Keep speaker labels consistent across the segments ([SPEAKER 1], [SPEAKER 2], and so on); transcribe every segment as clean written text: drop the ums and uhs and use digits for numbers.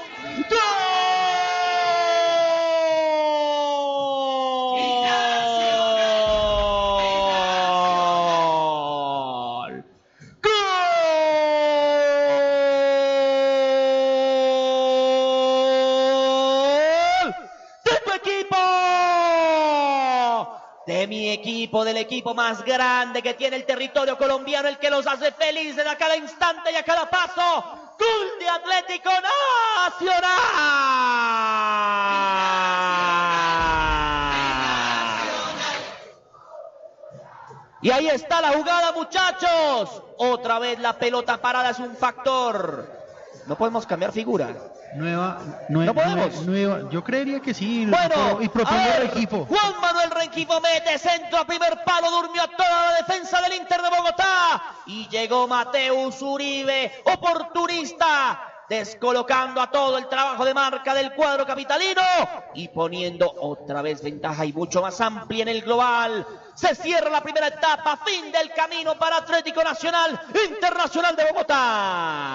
[SPEAKER 1] De mi equipo, del equipo más grande que tiene el territorio colombiano, el que los hace felices a cada instante y a cada paso. ¡Gol de Atlético Nacional! Y ahí está la jugada, muchachos. Otra vez la pelota parada es un factor. No podemos cambiar figura.
[SPEAKER 2] ¿No podemos? Yo creería que sí.
[SPEAKER 1] Bueno,
[SPEAKER 2] y propongo el equipo.
[SPEAKER 1] Juan Manuel Rengifo mete centro a primer palo, durmió a toda la defensa del Inter de Bogotá. Y llegó Mateus Uribe, oportunista, descolocando a todo el trabajo de marca del cuadro capitalino y poniendo otra vez ventaja y mucho más amplia en el global. Se cierra la primera etapa, fin del camino para Atlético Nacional, Internacional de Bogotá.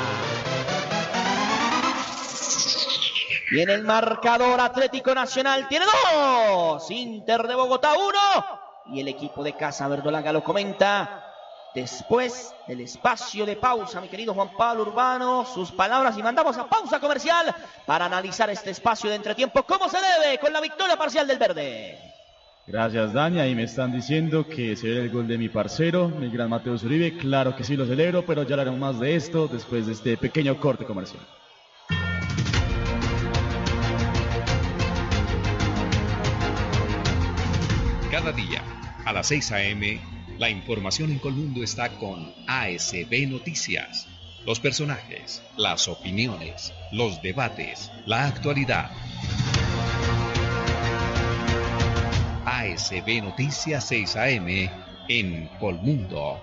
[SPEAKER 1] Y en el marcador Atlético Nacional tiene 2, Inter de Bogotá 1. Y el equipo de Casa Verdolaga lo comenta después del espacio de pausa, mi querido Juan Pablo Urbano, sus palabras, y mandamos a pausa comercial para analizar este espacio de entretiempo como se debe con la victoria parcial del verde.
[SPEAKER 3] Gracias, Dani. Ahí me están diciendo que se ve el gol de mi parcero, mi gran Mateus Uribe. Claro que sí, lo celebro, pero ya hablaremos más de esto después de este pequeño corte comercial.
[SPEAKER 4] Cada día, a las 6 a.m., la información en Colmundo está con ASB Noticias. Los personajes, las opiniones, los debates, la actualidad. ASB Noticias 6 a.m. en Colmundo.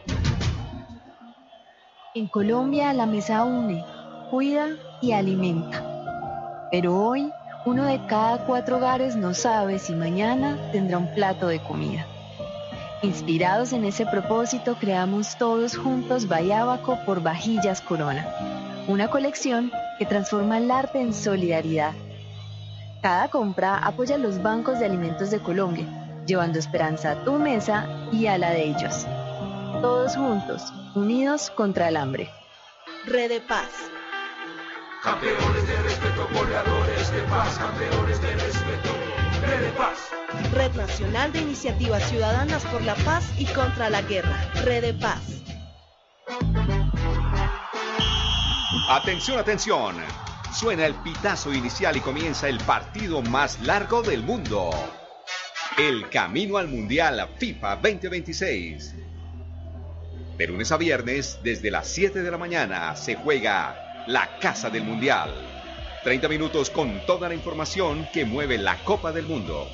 [SPEAKER 5] En Colombia la mesa une, cuida y alimenta. Pero hoy, 1 de cada 4 hogares no sabe si mañana tendrá un plato de comida. Inspirados en ese propósito, creamos todos juntos Bayábaco por Vajillas Corona, una colección que transforma el arte en solidaridad. Cada compra apoya a los bancos de alimentos de Colombia, llevando esperanza a tu mesa y a la de ellos. Todos juntos, unidos contra el hambre.
[SPEAKER 6] Red de Paz.
[SPEAKER 7] Campeones de respeto, goleadores de paz, campeones de respeto, Red de Paz.
[SPEAKER 6] Red Nacional de Iniciativas Ciudadanas por la Paz y contra la Guerra, Red de Paz.
[SPEAKER 4] Atención, atención. Suena el pitazo inicial y comienza el partido más largo del mundo. El camino al Mundial FIFA 2026. De lunes a viernes, desde las 7 de la mañana, se juega la Casa del Mundial. 30 minutos con toda la información que mueve la Copa del Mundo.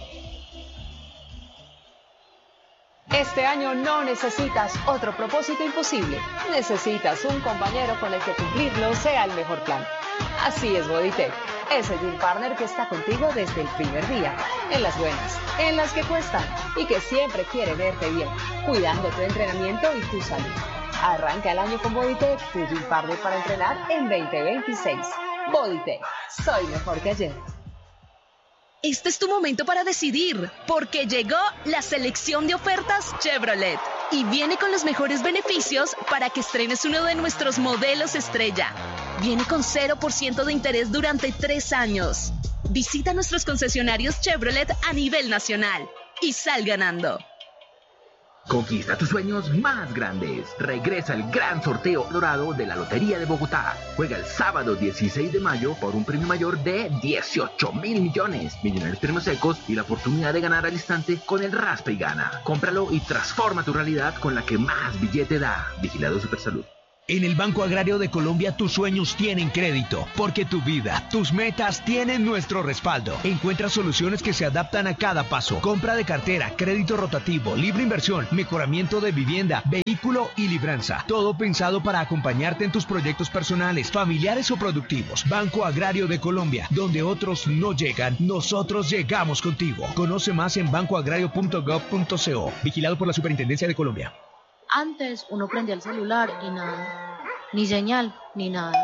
[SPEAKER 8] Este año no necesitas otro propósito imposible. Necesitas un compañero con el que cumplirlo sea el mejor plan. Así es Bodytech, ese gym partner que está contigo desde el primer día, en las buenas, en las que cuestan y que siempre quiere verte bien, cuidando tu entrenamiento y tu salud. Arranca el año con Bodytech, tu gym partner para entrenar en 2026. Bodytech, soy mejor que ayer.
[SPEAKER 9] Este es tu momento para decidir, porque llegó la selección de ofertas Chevrolet y viene con los mejores beneficios para que estrenes uno de nuestros modelos estrella. Viene con 0% de interés durante 3 años. Visita nuestros concesionarios Chevrolet a nivel nacional y sal ganando.
[SPEAKER 10] Conquista tus sueños más grandes. Regresa el gran sorteo dorado de la Lotería de Bogotá. Juega el sábado 16 de mayo por un premio mayor de 18.000 millones. Millonarios premios secos y la oportunidad de ganar al instante con el Raspa y Gana. Cómpralo y transforma tu realidad con la que más billete da. Vigilado Supersalud.
[SPEAKER 11] En el Banco Agrario de Colombia tus sueños tienen crédito, porque tu vida, tus metas tienen nuestro respaldo. Encuentra soluciones que se adaptan a cada paso. Compra de cartera, crédito rotativo, libre inversión, mejoramiento de vivienda, vehículo y libranza. Todo pensado para acompañarte en tus proyectos personales, familiares o productivos. Banco Agrario de Colombia, donde otros no llegan, nosotros llegamos contigo. Conoce más en bancoagrario.gov.co. Vigilado por la Superintendencia de Colombia.
[SPEAKER 12] Antes uno prendía el celular y nada, ni señal, ni nada.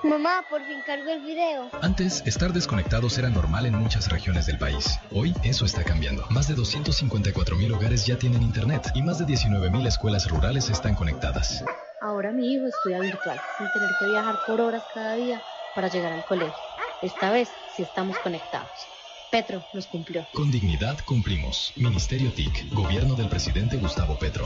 [SPEAKER 12] Mamá, por fin cargo el video.
[SPEAKER 13] Antes, estar desconectados era normal en muchas regiones del país. Hoy, eso está cambiando. Más de 254,000 hogares ya tienen internet y más de 19,000 escuelas rurales están conectadas.
[SPEAKER 14] Ahora mi hijo estudia virtual, sin tener que viajar por horas cada día para llegar al colegio. Esta vez sí estamos conectados. Petro nos cumplió.
[SPEAKER 13] Con dignidad cumplimos. Ministerio TIC, Gobierno del presidente Gustavo Petro.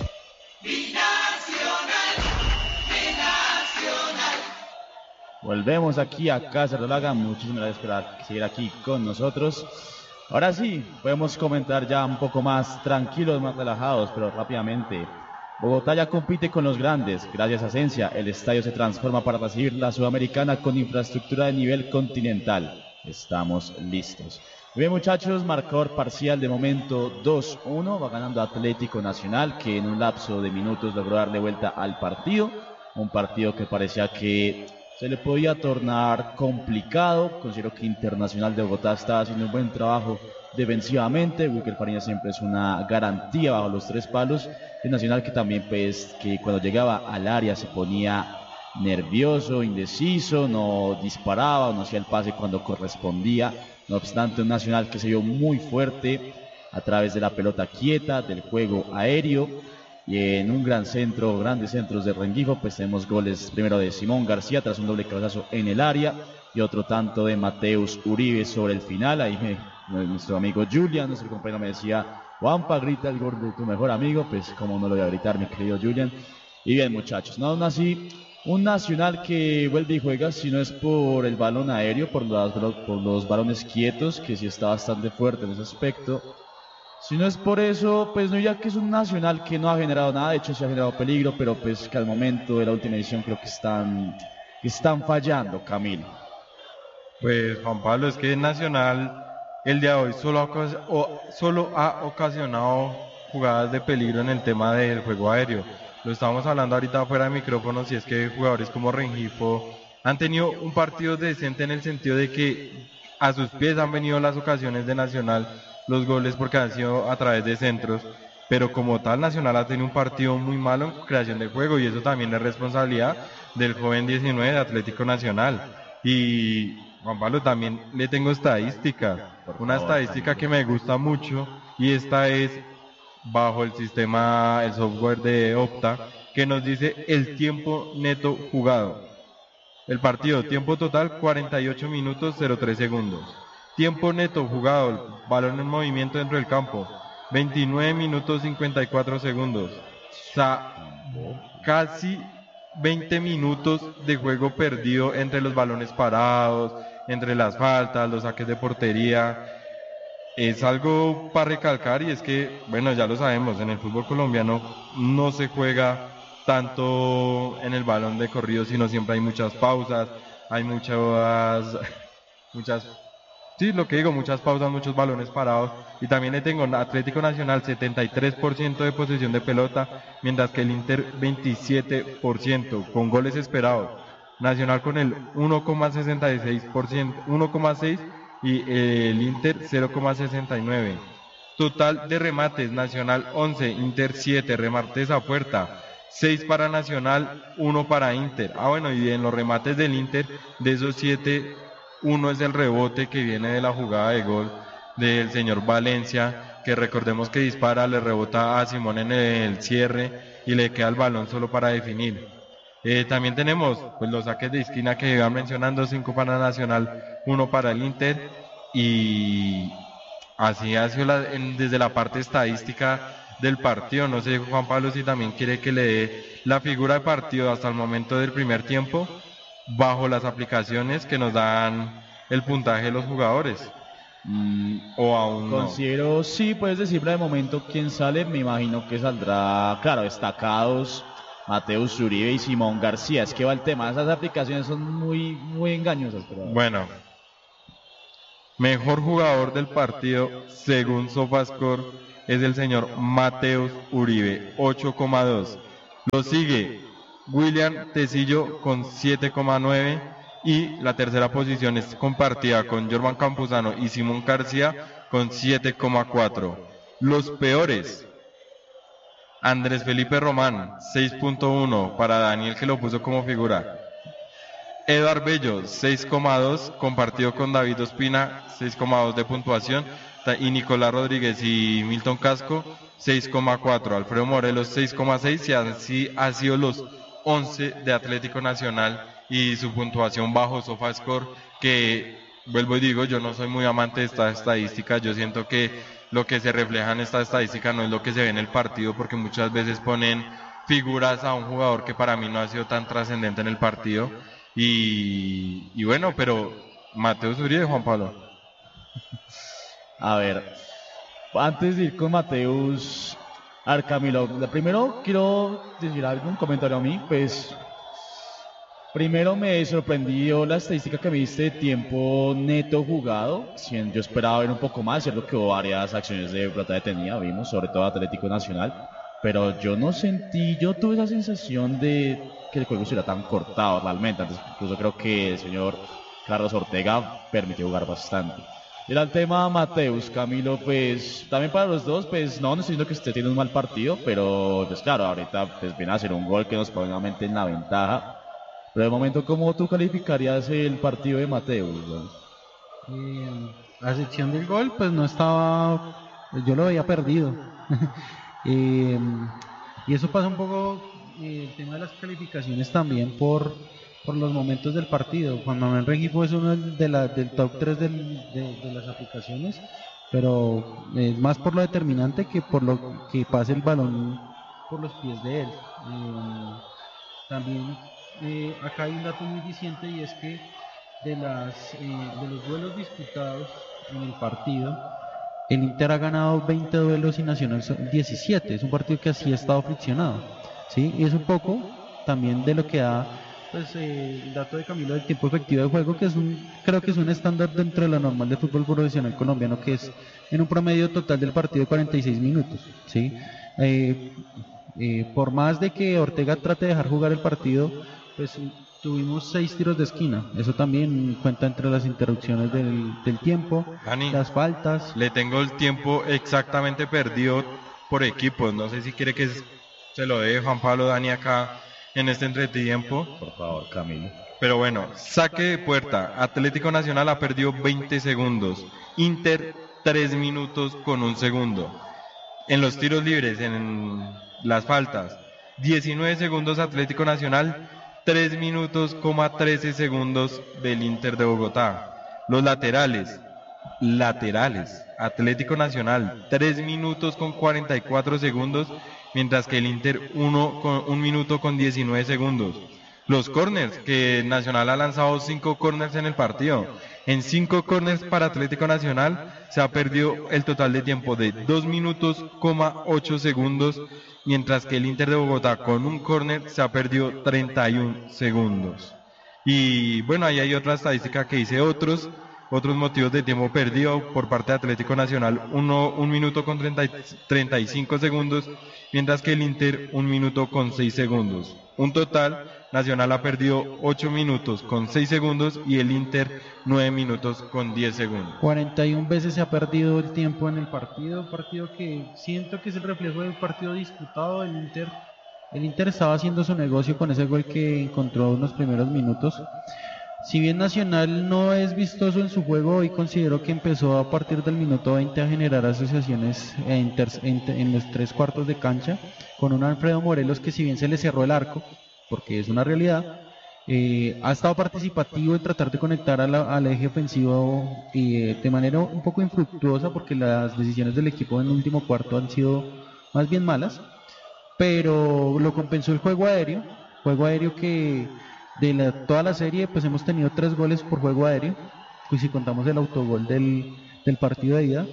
[SPEAKER 3] Volvemos aquí a Casa Rolaga, muchísimas gracias por seguir aquí con nosotros. Ahora sí, podemos comentar ya un poco más tranquilos, más relajados, pero rápidamente. Bogotá ya compite con los grandes, gracias a Ascensia, el estadio se transforma para recibir la Sudamericana con infraestructura de nivel continental. Estamos listos. Muy bien muchachos, marcador parcial de momento 2-1, va ganando Atlético Nacional, que en un lapso de minutos logró darle vuelta al partido. Un partido que parecía que se le podía tornar complicado. Considero que Internacional de Bogotá estaba haciendo un buen trabajo defensivamente. Wilker Fariñas siempre es una garantía bajo los tres palos. El Nacional que también pues que cuando llegaba al área se ponía nervioso, indeciso, no disparaba, no hacía el pase cuando correspondía. No obstante, un Nacional que se vio muy fuerte a través de la pelota quieta, del juego aéreo. Y en un gran centro, grandes centros de Rengifo, pues tenemos goles primero de Simón García tras un doble cabezazo en el área y otro tanto de Mateus Uribe sobre el final. Ahí nuestro amigo Julian, nuestro compañero, me decía: Juanpa, grita el gol de tu mejor amigo. Pues como no lo voy a gritar, mi querido Julian. Y bien muchachos, no aún así, un Nacional que vuelve y juega, si no es por el balón aéreo, por los balones quietos, que sí está bastante fuerte en ese aspecto. Si no es por eso, pues no, ya que es un Nacional que no ha generado nada, de hecho sí ha generado peligro, pero pues que al momento de la última edición creo que están fallando, Camilo.
[SPEAKER 15] Pues Juan Pablo, es que Nacional el día de hoy solo ha ocasionado jugadas de peligro en el tema del juego aéreo. Lo estábamos hablando ahorita fuera de micrófonos, y es que jugadores como Rengifo han tenido un partido decente en el sentido de que a sus pies han venido las ocasiones de Nacional, los goles, porque han sido a través de centros, pero como tal Nacional ha tenido un partido muy malo en creación de juego, y eso también es responsabilidad del joven 19 de Atlético Nacional. Y Juan Pablo, también le tengo estadística, una estadística que me gusta mucho, y esta es bajo el sistema, el software de Opta, que nos dice el tiempo neto jugado. El partido, tiempo total 48 minutos 03 segundos. Tiempo neto jugado, balón en movimiento dentro del campo, 29 minutos 54 segundos. Casi 20 minutos de juego perdido entre los balones parados, entre las faltas, los saques de portería. Es algo para recalcar, y es que, bueno, ya lo sabemos, en el fútbol colombiano no se juega tanto en el balón de corrido, sino siempre hay muchas pausas, hay muchas pausas, muchos balones parados. Y también le tengo Atlético Nacional 73% de posesión de pelota, mientras que el Inter 27%, con goles esperados. Nacional con el 1,6% y el Inter 0,69. Total de remates, Nacional 11, Inter 7, remates a puerta, 6 para Nacional, 1 para Inter. Bueno, y en los remates del Inter, de esos 7, 1 es el rebote que viene de la jugada de gol del señor Valencia, que recordemos que dispara, le rebota a Simón en el cierre y le queda el balón solo para definir. También tenemos pues los saques de esquina que iban mencionando, 5 para Nacional, 1 para el Inter, y así ha sido desde la parte estadística del partido. No sé, Juan Pablo, si también quiere que le dé la figura de partido hasta el momento del primer tiempo, bajo las aplicaciones que nos dan el puntaje de los jugadores. O aún no.
[SPEAKER 3] Considero, sí, puedes decirle de momento quién sale. Me imagino que saldrá, claro, destacados Mateus Uribe y Simón García. Es que va el tema, esas aplicaciones son muy engañosas. Pero...
[SPEAKER 15] Bueno, mejor jugador del partido según SofaScore es el señor Mateus Uribe, 8,2. Lo sigue William Tecillo con 7,9, y la tercera posición es compartida con Jorman Campuzano y Simón García con 7,4. Los peores: Andrés Felipe Román, 6.1 para Daniel, que lo puso como figura. Eduard Bello, 6,2, compartido con David Ospina, 6,2 de puntuación. Y Nicolás Rodríguez y Milton Casco, 6,4. Alfredo Morelos, 6,6. Y así ha sido los 11 de Atlético Nacional y su puntuación bajo SofaScore, que vuelvo y digo, yo no soy muy amante de esta estadística. Yo siento que lo que se refleja en esta estadística no es lo que se ve en el partido, porque muchas veces ponen figuras a un jugador que para mí no ha sido tan trascendente en el partido. Y bueno, pero Mateus Uribe, Juan Pablo.
[SPEAKER 3] A ver, antes de ir con Mateus, Camilo, primero quiero decir algún comentario a mí. Pues primero me sorprendió la estadística que me diste de tiempo neto jugado. Yo esperaba ver un poco más, cierto que hubo varias acciones de pelota detenida, vimos, sobre todo Atlético Nacional, pero yo tuve esa sensación de que el juego estuviera tan cortado realmente. Antes, incluso creo que el señor Carlos Ortega permitió jugar bastante. Era el tema Mateus, Camilo, pues también para los dos, pues no estoy diciendo que usted tiene un mal partido, pero pues claro, ahorita pues viene a hacer un gol que nos pone nuevamente en la ventaja. Pero de momento, ¿cómo tú calificarías el partido de Mateus?
[SPEAKER 2] A excepción del gol, pues no estaba, yo lo había perdido. Y eso pasa un poco, el tema de las calificaciones también por los momentos del partido. Juan Manuel Rengifo es uno del top 3 de las aplicaciones, pero es más por lo determinante que por lo que pase el balón por los pies de él. También acá hay un dato muy diciente, y es que de los duelos disputados en el partido, el Inter ha ganado 20 duelos y Nacional 17. Es un partido que así ha estado friccionado, ¿sí? Y es un poco también de lo que da el dato de Camilo del tiempo efectivo de juego, que creo que es un estándar dentro de lo normal del fútbol profesional colombiano, que es en un promedio total del partido de 46 minutos, ¿sí? Por más de que Ortega trate de dejar jugar el partido, pues tuvimos 6 tiros de esquina. Eso también cuenta entre las interrupciones del tiempo,
[SPEAKER 15] Dani,
[SPEAKER 2] las faltas.
[SPEAKER 15] Le tengo el tiempo exactamente perdido por equipos. No sé si quiere que se lo dé Juan Pablo, Dani, acá en este entretiempo.
[SPEAKER 3] Por favor, Camilo.
[SPEAKER 15] Pero bueno, saque de puerta. Atlético Nacional ha perdido 20 segundos. Inter 3 minutos con 1 segundo. En los tiros libres, en las faltas, 19 segundos Atlético Nacional, 3 minutos, 13 segundos del Inter de Bogotá. Los laterales, Atlético Nacional, 3 minutos con 44 segundos, mientras que el Inter 1 minuto con 19 segundos. Los corners, que Nacional ha lanzado 5 corners en el partido. En 5 corners para Atlético Nacional se ha perdido el total de tiempo de 2 minutos, 8 segundos, mientras que el Inter de Bogotá con un corner se ha perdido 31 segundos. Y bueno, ahí hay otra estadística que dice otros motivos de tiempo perdido por parte de Atlético Nacional, 1 minuto con 35 segundos, mientras que el Inter 1 minuto con 6 segundos. Un total, Nacional ha perdido 8 minutos con 6 segundos y el Inter 9 minutos con 10 segundos.
[SPEAKER 2] 41 veces se ha perdido el tiempo en el partido que siento que es el reflejo del partido disputado. El Inter estaba haciendo su negocio con ese gol que encontró en los primeros minutos. Si bien Nacional no es vistoso en su juego, hoy considero que empezó a partir del minuto 20 a generar asociaciones en los 3 cuartos de cancha, con un Alfredo Morelos que, si bien se le cerró el arco, porque es una realidad, ha estado participativo en tratar de conectar al eje ofensivo de manera un poco infructuosa, porque las decisiones del equipo en el último cuarto han sido más bien malas, pero lo compensó el juego aéreo que toda la serie pues hemos tenido 3 goles por juego aéreo, pues si contamos el autogol del partido de ida.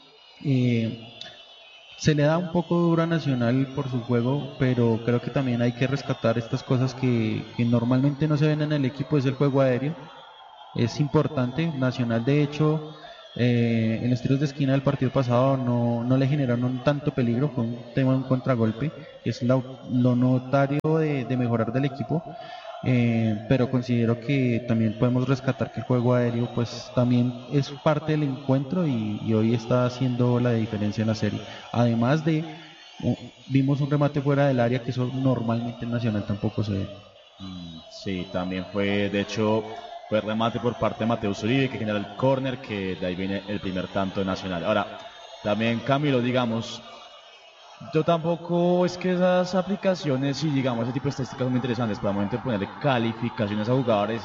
[SPEAKER 2] Se le da un poco duro a Nacional por su juego, pero creo que también hay que rescatar estas cosas que normalmente no se ven en el equipo. Es el juego aéreo, es importante. Nacional, de hecho, en los tiros de esquina del partido pasado no le generaron tanto peligro, fue un tema de un contragolpe, que es lo notario de mejorar del equipo. Pero considero que también podemos rescatar que el juego aéreo pues también es parte del encuentro y hoy está haciendo la diferencia en la serie. Además de vimos un remate fuera del área, que eso normalmente en Nacional tampoco se ve.
[SPEAKER 3] Sí, también fue, de hecho, fue remate por parte de Mateus Uribe, que genera el córner, que de ahí viene el primer tanto de Nacional. Ahora, también Camilo, digamos, yo tampoco es que esas aplicaciones y digamos ese tipo de estadísticas son muy interesantes, pero al momento de ponerle calificaciones a jugadores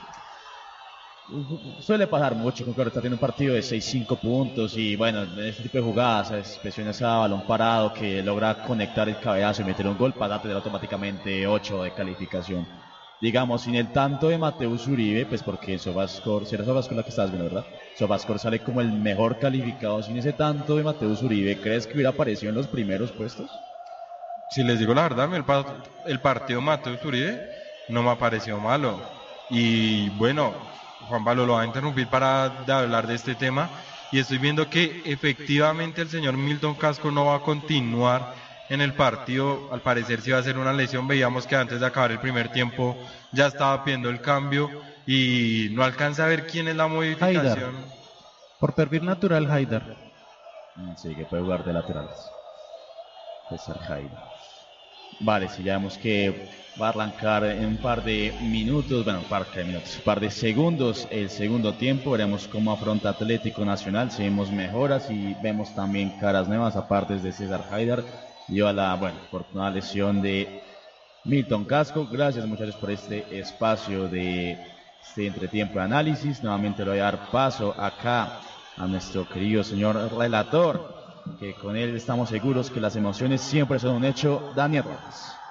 [SPEAKER 3] suele pasar mucho, como que ahorita tiene un partido de 6-5 puntos y bueno, en este tipo de jugadas, expresiones a balón parado que logra conectar el cabezazo y meter un gol, para tener automáticamente 8 de calificación. Digamos, sin el tanto de Mateus Uribe, pues porque en SofaScore, si era SofaScore la que estabas viendo, ¿verdad? SofaScore sale como el mejor calificado. Sin ese tanto de Mateus Uribe, ¿crees que hubiera aparecido en los primeros puestos?
[SPEAKER 15] Si les digo la verdad, el partido Mateus Uribe no me ha parecido malo. Y bueno, Juan Pablo lo va a interrumpir para hablar de este tema. Y estoy viendo que efectivamente el señor Milton Casco no va a continuar en el partido. Al parecer sí va a ser una lesión. Veíamos que antes de acabar el primer tiempo ya estaba pidiendo el cambio y no alcanza a ver quién es la modificación.
[SPEAKER 2] Haidar. Por perfil natural, Haidar.
[SPEAKER 3] Sí, que puede jugar de laterales. César Haidar. Vale, sí, ya vemos que va a arrancar en un par de minutos, bueno, un par de segundos el segundo tiempo. Veremos cómo afronta Atlético Nacional, si vemos mejoras y vemos también caras nuevas, aparte de César Haidar. Dio a la, afortunada lesión de Milton Casco. Gracias, muchachos, por este espacio de este entretiempo de análisis. Nuevamente le voy a dar paso acá a nuestro querido señor relator, que con él estamos seguros que las emociones siempre son un hecho. Daniel Rojas.